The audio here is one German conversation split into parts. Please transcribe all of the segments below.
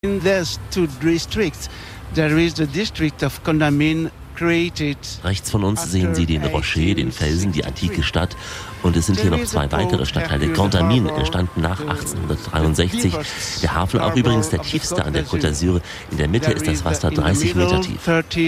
There's two districts. There is the district of Condamine. Rechts von uns sehen Sie den Rocher, den Felsen, die antike Stadt. Und es sind hier noch zwei weitere Stadtteile. Condamine entstanden nach 1863. Der Hafen auch übrigens der tiefste an der Côte d'Azur. In der Mitte ist das Wasser 30 Meter tief.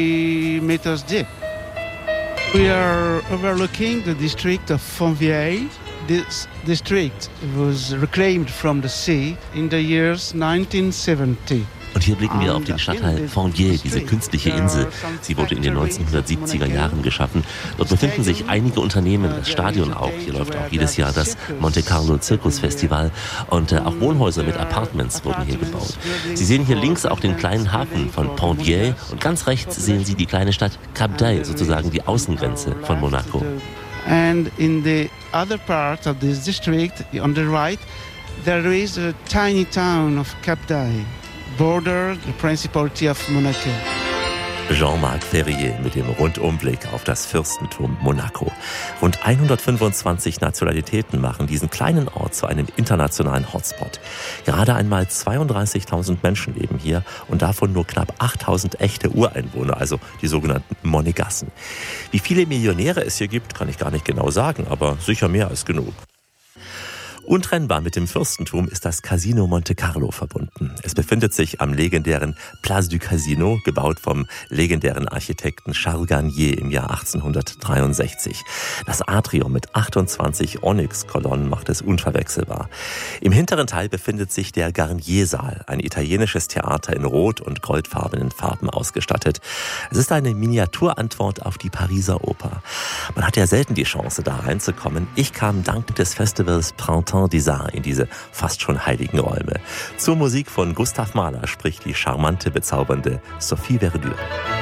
We are overlooking the district of Fontvieille. This district was reclaimed from the sea in the years 1970. Und hier blicken wir auf den Stadtteil Fontvieille, diese künstliche Insel. Sie wurde in den 1970er Jahren geschaffen. Dort befinden sich einige Unternehmen, das Stadion auch. Hier läuft auch jedes Jahr das Monte Carlo Circus Festival. Und auch Wohnhäuser mit Apartments wurden hier gebaut. Sie sehen hier links auch den kleinen Hafen von Fontvieille. Und ganz rechts sehen Sie die kleine Stadt Cap d'Aille, sozusagen die Außengrenze von Monaco. And in the other part of this district, on the right, there is a tiny town of Cap d'Aille. Border the Principality of Monaco. Jean-Marc Ferrier mit dem Rundumblick auf das Fürstentum Monaco. Rund 125 Nationalitäten machen diesen kleinen Ort zu einem internationalen Hotspot. Gerade einmal 32.000 Menschen leben hier und davon nur knapp 8.000 echte Ureinwohner, also die sogenannten Monegassen. Wie viele Millionäre es hier gibt, kann ich gar nicht genau sagen, aber sicher mehr als genug. Untrennbar mit dem Fürstentum ist das Casino Monte Carlo verbunden. Es befindet sich am legendären Place du Casino, gebaut vom legendären Architekten Charles Garnier im Jahr 1863. Das Atrium mit 28 Onyx-Kolonnen macht es unverwechselbar. Im hinteren Teil befindet sich der Garnier-Saal, ein italienisches Theater in rot- und goldfarbenen Farben ausgestattet. Es ist eine Miniaturantwort auf die Pariser Oper. Man hat ja selten die Chance, da reinzukommen. Ich kam dank des Festivals Printemps des Arts in diese fast schon heiligen Räume. Zur Musik von Gustav Mahler spricht die charmante, bezaubernde Sophie Verdure.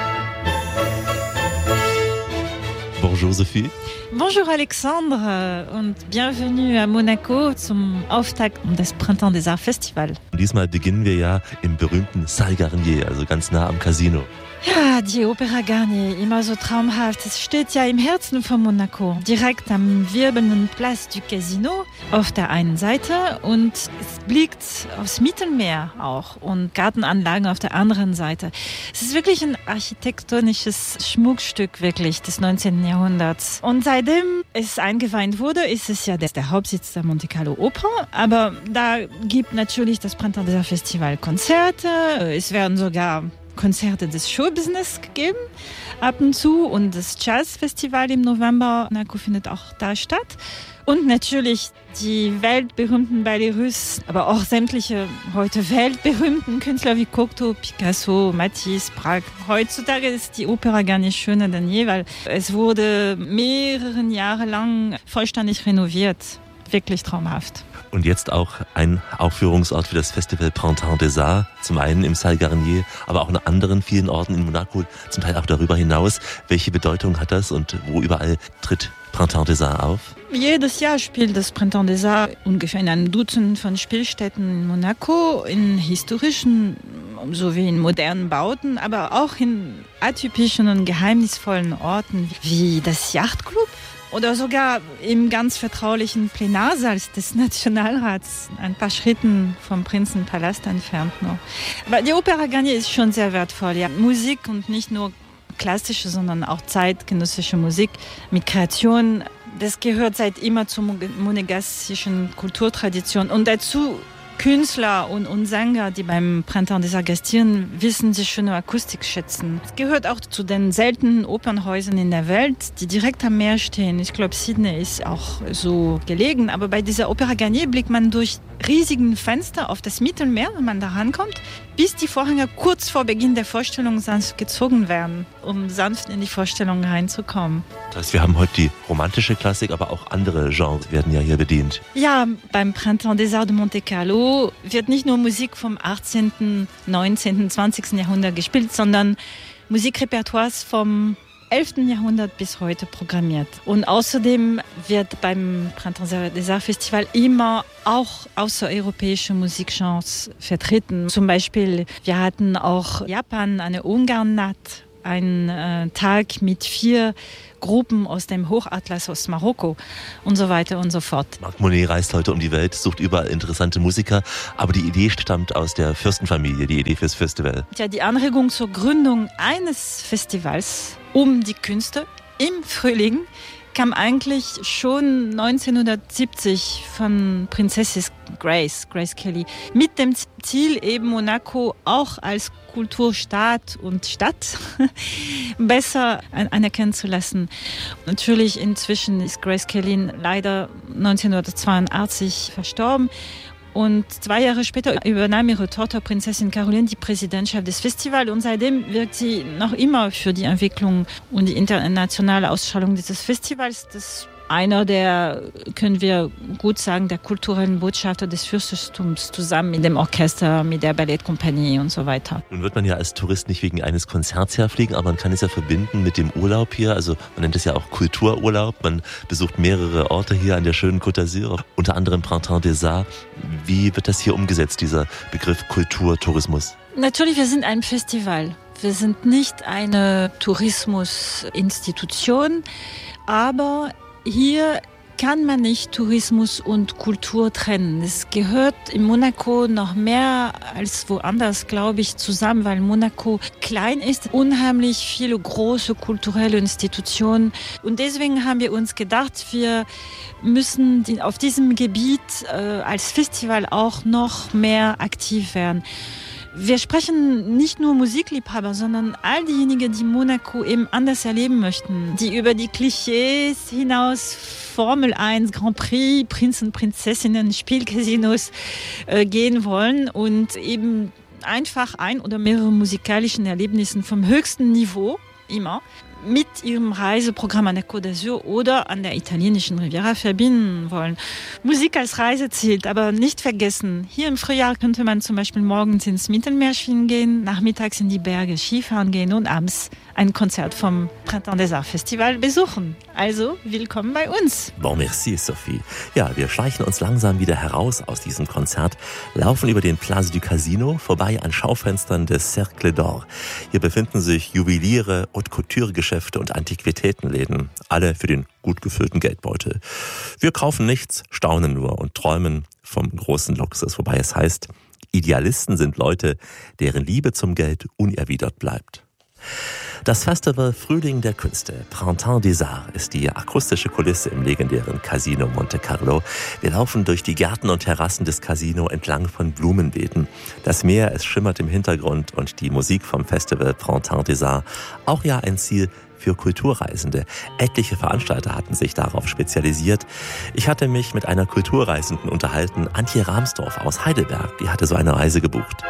Bonjour Sophie. Bonjour Alexandre und bienvenue à Monaco zum Auftakt des Printemps des Arts Festival. Diesmal beginnen wir ja im berühmten Salle Garnier, also ganz nah am Casino. Ja, die Opera Garnier, immer so traumhaft. Es steht ja im Herzen von Monaco, direkt am wirbelnden Place du Casino auf der einen Seite und es blickt aufs Mittelmeer auch und Gartenanlagen auf der anderen Seite. Es ist wirklich ein architektonisches Schmuckstück wirklich des 19. Jahrhunderts. Und seitdem es eingeweiht wurde, ist es ja der Hauptsitz der Monte Carlo Oper, aber da gibt natürlich das Printemps des Arts Festival Konzerte, es werden sogar Konzerte des Showbusiness gegeben, ab und zu. Und das Jazzfestival im November Monaco findet auch da statt. Und natürlich die weltberühmten Ballets, aber auch sämtliche heute weltberühmten Künstler wie Cocteau, Picasso, Matisse, Braque. Heutzutage ist die Opera gar nicht schöner denn je, weil es wurde mehrere Jahre lang vollständig renoviert. Wirklich traumhaft. Und jetzt auch ein Aufführungsort für das Festival Printemps des Arts, zum einen im Salle Garnier, aber auch an anderen vielen Orten in Monaco, zum Teil auch darüber hinaus. Welche Bedeutung hat das und wo überall tritt Printemps des Arts auf? Jedes Jahr spielt das Printemps des Arts ungefähr in einem Dutzend von Spielstätten in Monaco, in historischen sowie in modernen Bauten, aber auch in atypischen und geheimnisvollen Orten wie das Yachtclub. Oder sogar im ganz vertraulichen Plenarsaal des Nationalrats, ein paar Schritten vom Prinzenpalast entfernt noch. Aber die Opera Garnier ist schon sehr wertvoll. Ja. Musik und nicht nur klassische, sondern auch zeitgenössische Musik mit Kreation. Das gehört seit immer zur monegassischen Kulturtradition. Und dazu Künstler und Sänger, die beim Printemps des Arts gastieren, wissen die schöne Akustik schätzen. Es gehört auch zu den seltenen Opernhäusern in der Welt, die direkt am Meer stehen. Ich glaube, Sydney ist auch so gelegen. Aber bei dieser Opera Garnier blickt man durch riesigen Fenster auf das Mittelmeer, wenn man da rankommt, bis die Vorhänge kurz vor Beginn der Vorstellung sanft gezogen werden, um sanft in die Vorstellung reinzukommen. Das heißt, wir haben heute die romantische Klassik, aber auch andere Genres werden ja hier bedient. Ja, beim Printemps des Arts de Monte Carlo wird nicht nur Musik vom 18., 19., 20. Jahrhundert gespielt, sondern Musikrepertoires vom 11. Jahrhundert bis heute programmiert. Und außerdem wird beim Printemps des Arts Festival immer auch außereuropäische Musikgenres vertreten. Zum Beispiel, wir hatten auch Japan, eine Ungarn-Nacht ein Tag mit 4 Gruppen aus dem Hochatlas aus Marokko und so weiter und so fort. Marc Monet reist heute um die Welt, sucht überall interessante Musiker, aber die Idee stammt aus der Fürstenfamilie, die Idee fürs Festival. Ja, die Anregung zur Gründung eines Festivals um die Künste im Frühling kam eigentlich schon 1970 von Prinzessin Grace Kelly mit dem Ziel, eben Monaco auch als Kulturstaat und Stadt besser anerkennen zu lassen. Natürlich inzwischen ist Grace Kelly leider 1982 verstorben. Und 2 Jahre später übernahm ihre Tochter Prinzessin Caroline die Präsidentschaft des Festivals und seitdem wirkt sie noch immer für die Entwicklung und die internationale Ausstrahlung dieses Festivals. Das einer der, können wir gut sagen, der kulturellen Botschafter des Fürstentums zusammen mit dem Orchester, mit der Ballettkompanie und so weiter. Nun wird man ja als Tourist nicht wegen eines Konzerts herfliegen, aber man kann es ja verbinden mit dem Urlaub hier. Also man nennt es ja auch Kultururlaub. Man besucht mehrere Orte hier an der schönen Côte d'Azur, unter anderem Printemps des Arts. Wie wird das hier umgesetzt, dieser Begriff Kulturtourismus? Natürlich, wir sind ein Festival. Wir sind nicht eine Tourismusinstitution, aber hier kann man nicht Tourismus und Kultur trennen. Es gehört in Monaco noch mehr als woanders, glaube ich, zusammen, weil Monaco klein ist, unheimlich viele große kulturelle Institutionen. Und deswegen haben wir uns gedacht, wir müssen auf diesem Gebiet als Festival auch noch mehr aktiv werden. Wir sprechen nicht nur Musikliebhaber, sondern all diejenigen, die Monaco eben anders erleben möchten, die über die Klischees hinaus Formel 1, Grand Prix, Prinzen, Prinzessinnen, Spielcasinos gehen wollen und eben einfach ein oder mehrere musikalischen Erlebnissen vom höchsten Niveau immer mit ihrem Reiseprogramm an der Côte d'Azur oder an der italienischen Riviera verbinden wollen. Musik als Reiseziel, aber nicht vergessen, hier im Frühjahr könnte man zum Beispiel morgens ins Mittelmeer schwimmen gehen, nachmittags in die Berge Skifahren gehen und abends ein Konzert vom Printemps des Arts Festival besuchen. Also, willkommen bei uns. Bon, merci, Sophie. Ja, wir schleichen uns langsam wieder heraus aus diesem Konzert, laufen über den Place du Casino, vorbei an Schaufenstern des Cercle d'Or. Hier befinden sich Juweliere, Haute-Couture-Geschäfte und Antiquitätenläden, alle für den gut gefüllten Geldbeutel. Wir kaufen nichts, staunen nur und träumen vom großen Luxus, wobei es heißt, Idealisten sind Leute, deren Liebe zum Geld unerwidert bleibt. Das Festival Frühling der Künste, Printemps des Arts, ist die akustische Kulisse im legendären Casino Monte Carlo. Wir laufen durch die Gärten und Terrassen des Casino entlang von Blumenbeeten. Das Meer, es schimmert im Hintergrund und die Musik vom Festival Printemps des Arts, auch ja ein Ziel für Kulturreisende. Etliche Veranstalter hatten sich darauf spezialisiert. Ich hatte mich mit einer Kulturreisenden unterhalten, Antje Rahmsdorf aus Heidelberg. Die hatte so eine Reise gebucht.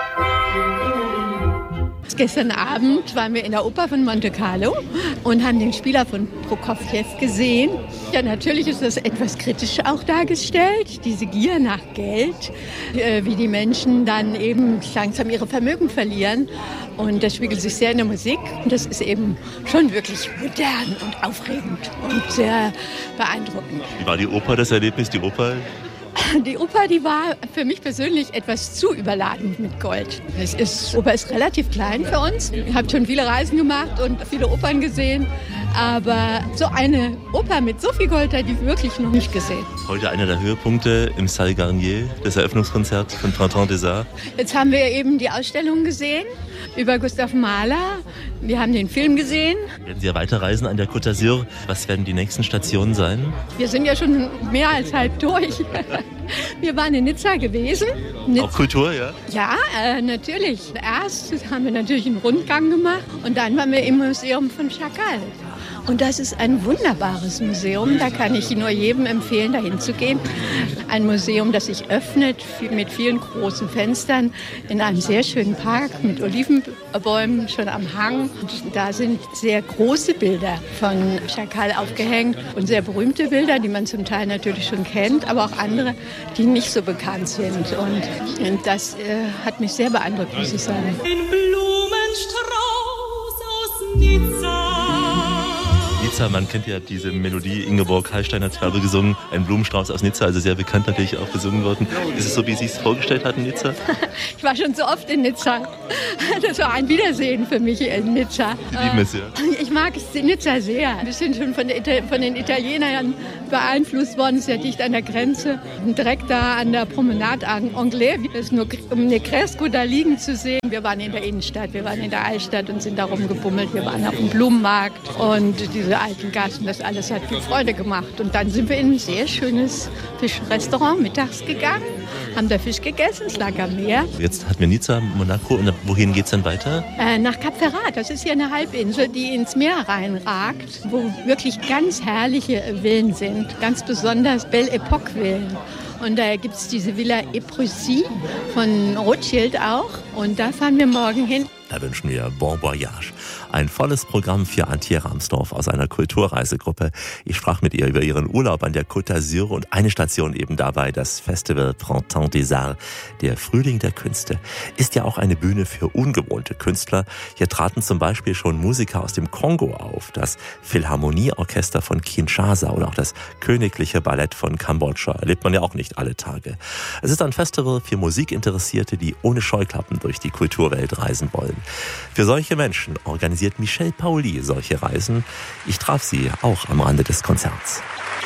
Gestern Abend waren wir in der Oper von Monte Carlo und haben den Spieler von Prokofjew gesehen. Ja, natürlich ist das etwas kritisch auch dargestellt, diese Gier nach Geld, wie die Menschen dann eben langsam ihre Vermögen verlieren. Und das spiegelt sich sehr in der Musik. Und das ist eben schon wirklich modern und aufregend und sehr beeindruckend. Wie war die Oper, das Erlebnis, die Oper? Die Oper, die war für mich persönlich etwas zu überladen mit Gold. Die Oper ist relativ klein für uns. Ich habe schon viele Reisen gemacht und viele Opern gesehen. Aber so eine Oper mit so viel Gold habe ich wirklich noch nicht gesehen. Heute einer der Höhepunkte im Salle Garnier, das Eröffnungskonzert von Printemps des Arts. Jetzt haben wir eben die Ausstellung gesehen über Gustav Mahler. Wir haben den Film gesehen. Werden Sie ja weiterreisen an der Côte d'Azur? Was werden die nächsten Stationen sein? Wir sind ja schon mehr als halb durch. Wir waren in Nizza gewesen. Auch Kultur, ja? Ja, natürlich. Erst haben wir natürlich einen Rundgang gemacht und dann waren wir im Museum von Chagall. Und das ist ein wunderbares Museum. Da kann ich nur jedem empfehlen, dahin zu gehen. Ein Museum, das sich öffnet mit vielen großen Fenstern in einem sehr schönen Park mit Olivenbäumen schon am Hang. Und da sind sehr große Bilder von Chagall aufgehängt und sehr berühmte Bilder, die man zum Teil natürlich schon kennt, aber auch andere, die nicht so bekannt sind. Und das hat mich sehr beeindruckt, muss ich sagen. Ein Blumenstrauß aus Nizza. Nizza, man kennt ja diese Melodie, Ingeborg Hallstein hat Werbe gesungen, ein Blumenstrauß aus Nizza, also sehr bekannt natürlich auch gesungen worden. Ist es so, wie Sie es vorgestellt hatten, Nizza? Ich war schon so oft in Nizza. Das war ein Wiedersehen für mich in Nizza. Sie lieben es ja. Ich mag Nizza sehr. Wir sind schon von den Italienern beeinflusst worden. Es ist ja dicht an der Grenze. Direkt da an der Promenade Anglais. Es ist nur um Negresco da liegen zu sehen. Wir waren in der Innenstadt, wir waren in der Altstadt und sind da rumgebummelt. Wir waren auf dem Blumenmarkt und diese alten Gassen. Das alles hat viel Freude gemacht. Und dann sind wir in ein sehr schönes Fischrestaurant mittags gegangen, haben da Fisch gegessen, es lag am Meer. Jetzt hatten wir Nizza, Monaco und wohin geht es dann weiter? Nach Cap Ferrat, das ist hier eine Halbinsel, die ins Meer reinragt, wo wirklich ganz herrliche Villen sind, ganz besonders Belle Epoque Villen. Und da gibt es diese Villa Épreussy von Rothschild auch und da fahren wir morgen hin. Da wünschen wir Bon Voyage. Ein volles Programm für Antje Ramsdorf aus einer Kulturreisegruppe. Ich sprach mit ihr über ihren Urlaub an der Côte d'Azur und eine Station eben dabei, das Festival Printemps des Arts, der Frühling der Künste. Ist ja auch eine Bühne für ungewohnte Künstler. Hier traten zum Beispiel schon Musiker aus dem Kongo auf, das Philharmonieorchester von Kinshasa oder auch das Königliche Ballett von Kambodscha. Erlebt man ja auch nicht alle Tage. Es ist ein Festival für Musikinteressierte, die ohne Scheuklappen durch die Kulturwelt reisen wollen. Für solche Menschen organisiert Michel Paoli solche Reisen. Ich traf sie auch am Rande des Konzerts.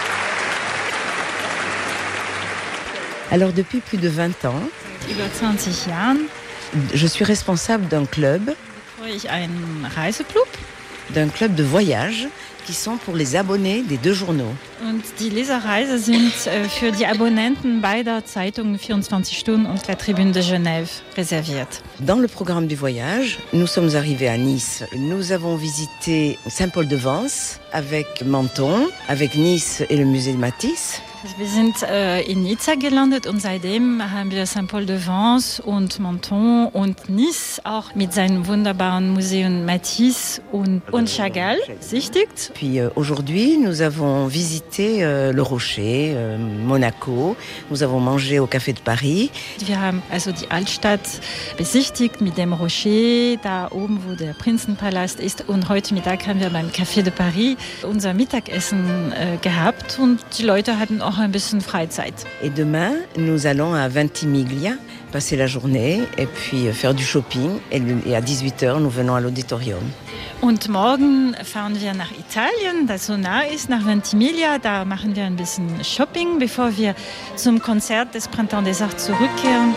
Alors depuis plus de 20 ans, Über 20 Jahren je suis responsable d'un club betreue ich einen Reiseklub de voyage qui sont pour les abonnés des 2 journaux. und die Leserreise sind für die Abonnenten beider Zeitungen 24 Stunden und La Tribune de Genève reserviert. Dans le programme du voyage, nous sommes arrivés à Nice. Nous avons visité Saint-Paul-de-Vence avec Menton, avec Nice et le musée de Matisse. Also wir sind in Nizza gelandet und seitdem haben wir Saint-Paul-de-Vence und Menton und Nice auch mit seinem wunderbaren Museum Matisse und Chagall besichtigt. Puis aujourd'hui, nous avons visité le Rocher, Monaco. Nous avons mangé au Café de Paris. Wir haben also die Altstadt besichtigt mit dem Rocher, da oben, wo der Prinzenpalast ist. Und heute Mittag haben wir beim Café de Paris unser Mittagessen gehabt und die Leute hatten auch ein bisschen Freizeit. Et demain, nous allons à Ventimiglia passer la journée et puis faire du shopping. Et à 18h, nous venons à l'auditorium. Und morgen fahren wir nach Italien, das so nah ist, nach Ventimiglia. Da machen wir ein bisschen Shopping, bevor wir zum Konzert des Printemps des Arts zurückkehren.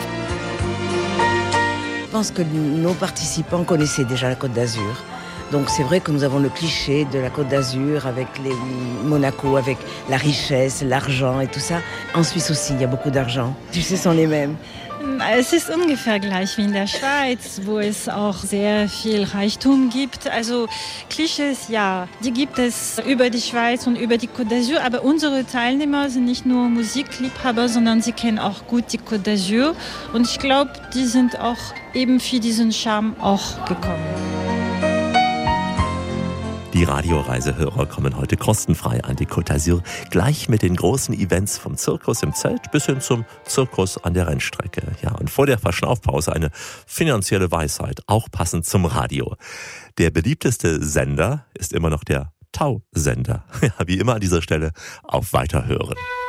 Je pense que nos participants connaissaient déjà la Côte d'Azur. Donc c'est vrai que nous avons le cliché de la Côte d'Azur avec les Monaco, avec la richesse, l'argent et tout ça. En Suisse aussi, il y a beaucoup d'argent. Tu sais, ce sont les mêmes. Es ist ungefähr gleich wie in der Schweiz, wo es auch sehr viel Reichtum gibt. Also Klischees, ja, die gibt es über die Schweiz und über die Côte d'Azur. Aber unsere Teilnehmer sind nicht nur Musikliebhaber, sondern sie kennen auch gut die Côte d'Azur. Und ich glaube, die sind auch eben für diesen Charme auch gekommen. Die Radioreisehörer kommen heute kostenfrei an die Côte d'Azur, gleich mit den großen Events vom Zirkus im Zelt bis hin zum Zirkus an der Rennstrecke. Ja, und vor der Verschnaufpause eine finanzielle Weisheit, auch passend zum Radio. Der beliebteste Sender ist immer noch der Tau-Sender. Ja, wie immer an dieser Stelle auf Weiterhören.